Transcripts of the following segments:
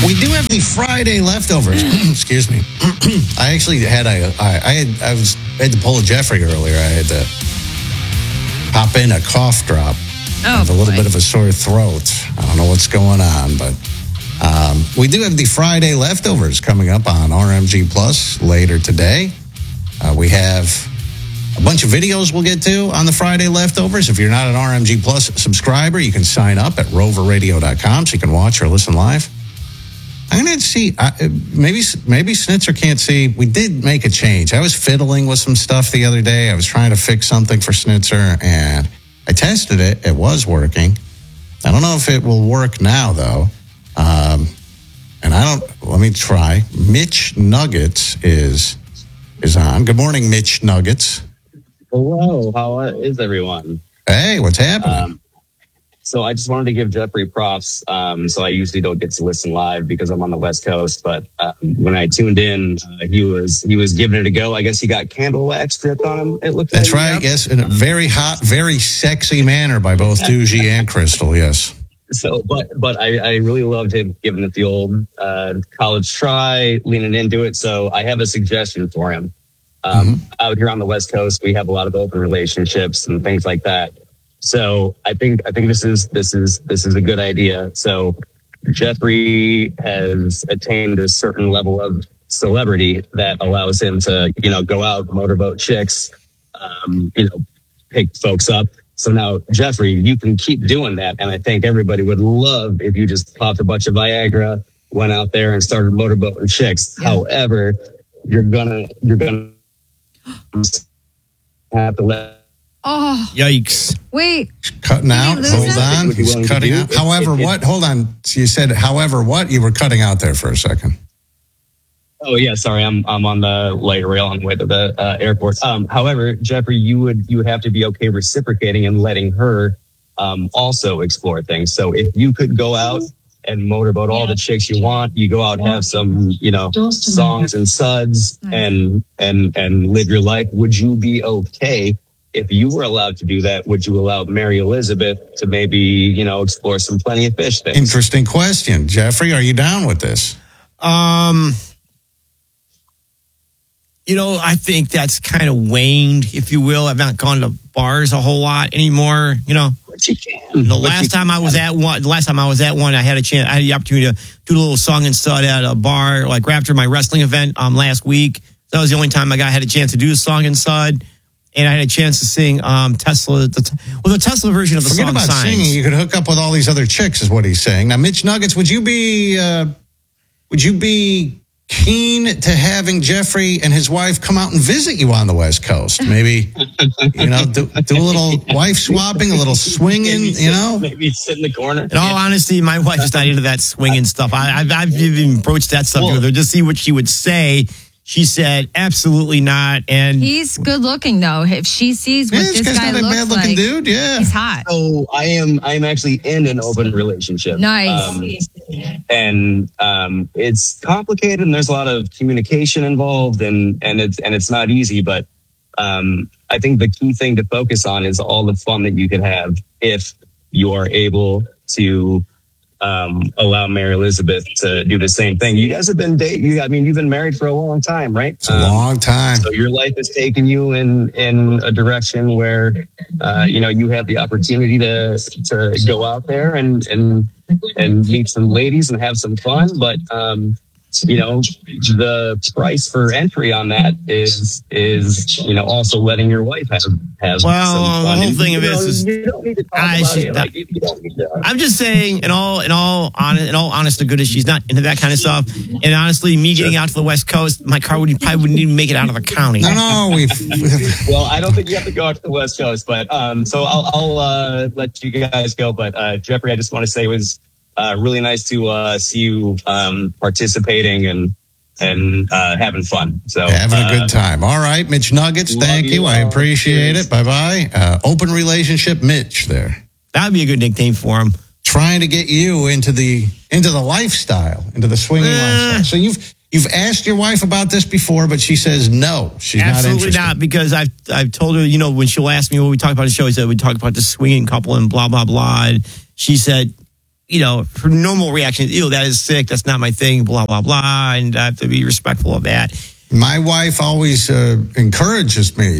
We do have the Friday leftovers. Excuse me. I actually had I had to pull a Jeffrey earlier. I had to pop in a cough drop. I have a little bit of a sore throat. I don't know what's going on, but we do have the Friday leftovers coming up on RMG Plus later today. We have a bunch of videos we'll get to on the Friday leftovers. If you're not an RMG Plus subscriber, you can sign up at roverradio.com so you can watch or listen live. I'm going to see, maybe Snitzer can't see. We did make a change. I was fiddling with some stuff the other day. I was trying to fix something for Snitzer, and I tested it. It was working. I don't know if it will work now, though. Let me try. Mitch Nuggets is on. Good morning, Mitch Nuggets. Hello. How is everyone? Hey, what's happening? So I just wanted to give Jeffrey props. So I usually don't get to listen live because I'm on the West Coast. But when I tuned in, he was giving it a go. I guess he got candle wax dripped on him. It looked. That's right. Yes, in a very hot, very sexy manner by both Doogie and Crystal. Yes. So, but I really loved him giving it the old college try, leaning into it. So I have a suggestion for him. Out here on the West Coast, we have a lot of open relationships and things like that. So I think this is a good idea. So Jeffrey has attained a certain level of celebrity that allows him to, go out, motorboat chicks, pick folks up. So now, Jeffrey, you can keep doing that. And I think everybody would love if you just popped a bunch of Viagra, went out there and started motorboating chicks. Yeah. However, you're gonna have to let. Oh, yikes. Wait. Cutting out. Hold on. He's cutting out. However, what? Hold on. So you said, however, what? You were cutting out there for a second. Oh, yeah. Sorry. I'm on the light rail on the way to the airport. However, Jeffrey, you would have to be okay reciprocating and letting her also explore things. So if you could go out and motorboat all the chicks you want, you go out and have some, songs and suds and live your life. Would you be okay? If you were allowed to do that, would you allow Mary Elizabeth to maybe, explore some Plenty of Fish things? Interesting question. Jeffrey, are you down with this? I think that's kind of waned, if you will. I've not gone to bars a whole lot anymore. But you can. The last time I was at one, I had the opportunity to do a little song and stud at a bar, like after my wrestling event last week. That was the only time I had a chance to do a song and stud. And I had a chance to sing Tesla, the Tesla version of the song. Forget about Signs. singing. You could hook up with all these other chicks, is what he's saying. Now, Mitch Nuggets, would you be keen to having Jeffrey and his wife come out and visit you on the West Coast? Maybe, do a little wife swapping, a little swinging, Maybe sit in the corner. In all honesty, my wife is not into that swinging stuff. I've even broached that subject with her just see what she would say. She said, absolutely not. And he's good looking, though. If she sees what this guy looks bad looking like, dude, yeah. He's hot. So I am actually in an open relationship. Nice. And it's complicated and there's a lot of communication involved and it's not easy. But I think the key thing to focus on is all the fun that you could have if you are able to allow Mary Elizabeth to do the same thing. You guys have been dating. You've been married for a long time, right? It's a long time. So your life has taken you in a direction where, you have the opportunity to go out there and meet some ladies and have some fun. But, the price for entry on that is also letting your wife have some fun. The whole thing of this is, I'm just saying, in all honest to goodness, she's not into that kind of stuff. And honestly, me getting out to the West Coast, my car probably wouldn't even make it out of the county. No, well, I don't think you have to go out to the West Coast, but so I'll let you guys go. But Jeffrey, I just want to say it was really nice to see you participating and having fun. So having a good time. All right, Mitch Nuggets, thank you. I appreciate it. Bye-bye. Open relationship Mitch there. That would be a good nickname for him. Trying to get you into the lifestyle, into the swinging lifestyle. So you've asked your wife about this before, but she says no. She's absolutely not interested. Because I've told her, when she'll ask me what we talk about the show, I said we talk about the swinging couple and blah blah blah. And she said, her normal reaction is, ew, that is sick. That's not my thing, blah, blah, blah. And I have to be respectful of that. My wife always encourages me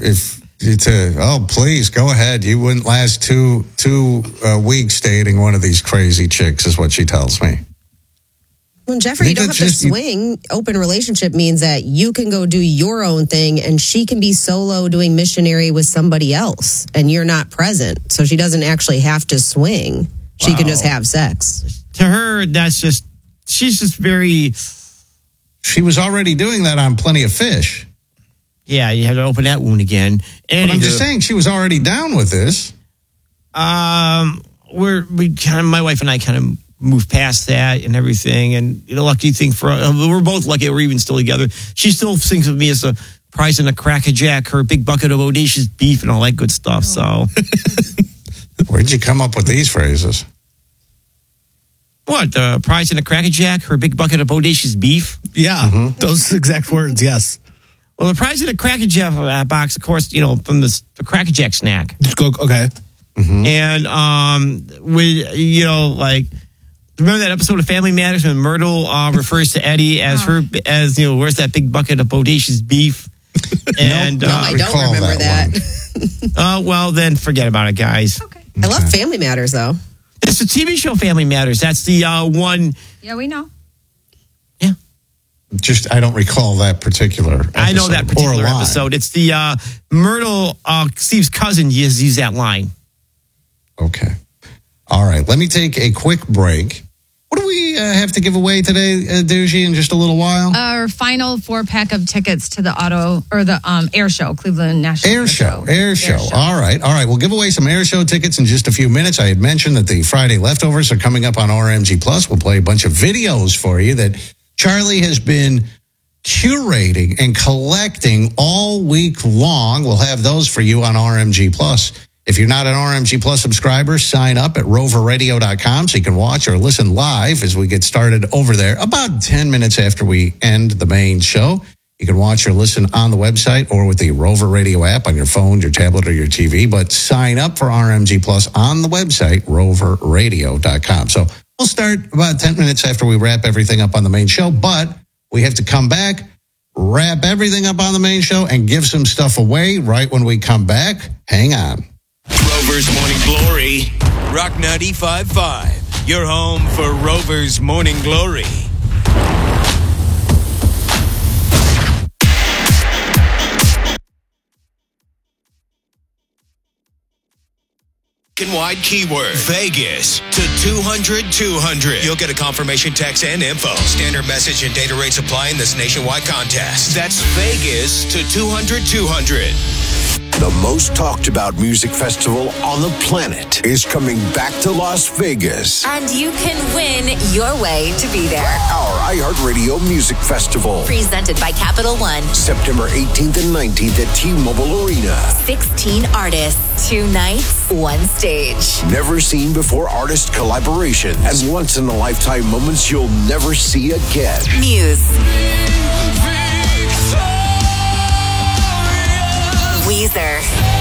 please go ahead. You wouldn't last two weeks dating one of these crazy chicks, is what she tells me. Well, Jeffrey, you don't have to swing. Open relationship means that you can go do your own thing and she can be solo doing missionary with somebody else and you're not present. So she doesn't actually have to swing. She can just have sex. To her, she's just very... She was already doing that on Plenty of Fish. Yeah, you have to open that wound again. But I'm just saying, she was already down with this. My wife and I kind of moved past that and everything. And the lucky thing for us, we're both lucky we're even still together. She still thinks of me as a prize in a Crack-a-Jack, her big bucket of audacious beef and all that good stuff. So, where'd you come up with these phrases? What, the prize in a Crack-a-Jack, her big bucket of bodacious beef? Yeah, those exact words, yes. Well, the prize in a Crack-a-Jack box, of course, from the Crack-a-Jack snack. Okay. Mm-hmm. And, remember that episode of Family Matters when Myrtle refers to Eddie as where's that big bucket of bodacious beef? And I don't remember that. Well, then forget about it, guys. Okay. I love Family Matters, though. It's the TV show Family Matters. That's the one. Yeah, we know. Yeah. I don't recall that particular episode. I know that particular episode. It's the Myrtle, Steve's cousin, used that line. Okay. All right. Let me take a quick break. What do we have to give away today, Doogie, in just a little while? Our final 4-pack of tickets to the Air Show, Cleveland National Air Show. All right. We'll give away some Air Show tickets in just a few minutes. I had mentioned that the Friday leftovers are coming up on RMG Plus. We'll play a bunch of videos for you that Charlie has been curating and collecting all week long. We'll have those for you on RMG Plus. If you're not an RMG Plus subscriber, sign up at roverradio.com so you can watch or listen live as we get started over there about 10 minutes after we end the main show. You can watch or listen on the website or with the Rover Radio app on your phone, your tablet, or your TV. But sign up for RMG Plus on the website, roverradio.com. So we'll start about 10 minutes after we wrap everything up on the main show. But we have to come back, wrap everything up on the main show, and give some stuff away right when we come back. Hang on. Rover's Morning Glory, Rock 95.5. Your home for Rover's Morning Glory. Wide keyword Vegas to 200-200. You'll get a confirmation text and info. Standard message and data rates apply in this nationwide contest. That's Vegas to 200-200. The most talked about music festival on the planet is coming back to Las Vegas. And you can win your way to be there. Our iHeartRadio Music Festival. Presented by Capital One. September 18th and 19th at T-Mobile Arena. 16 artists, 2 nights, 1 stage. Never seen before artist collaboration and once in a lifetime moments you'll never see again. Muse. Weezer.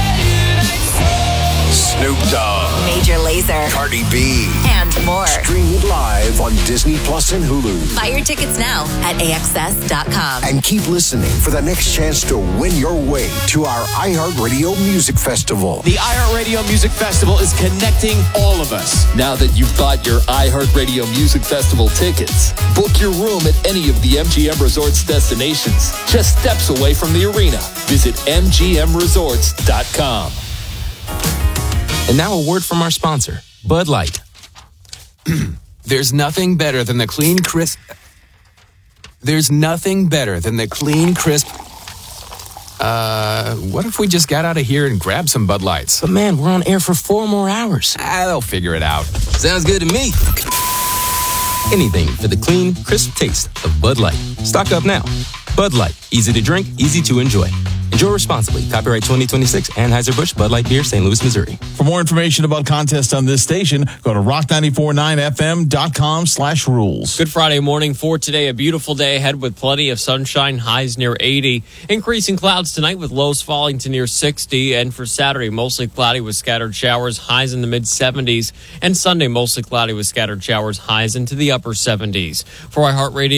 Snoop Dogg. Major Lazer. Cardi B. And more. Stream it live on Disney Plus and Hulu. Buy your tickets now at AXS.com. And keep listening for the next chance to win your way to our iHeartRadio Music Festival. The iHeartRadio Music Festival is connecting all of us. Now that you've bought your iHeartRadio Music Festival tickets, book your room at any of the MGM Resorts destinations, just steps away from the arena. Visit MGMResorts.com. And now a word from our sponsor, Bud Light. There's nothing better than the clean, crisp... what if we just got out of here and grabbed some Bud Lights? But man, we're on air for 4 more hours. They'll figure it out. Sounds good to me. Anything for the clean, crisp taste of Bud Light. Stock up now. Bud Light. Easy to drink, easy to enjoy. Enjoy responsibly. Copyright 2026 Anheuser-Busch Bud Light Beer, St. Louis, Missouri. For more information about contests on this station, go to rock949fm.com/rules. Good Friday morning for today. A beautiful day ahead with plenty of sunshine, highs near 80. Increasing clouds tonight with lows falling to near 60. And for Saturday, mostly cloudy with scattered showers, highs in the mid-70s. And Sunday, mostly cloudy with scattered showers, highs into the upper 70s. For iHeartRadio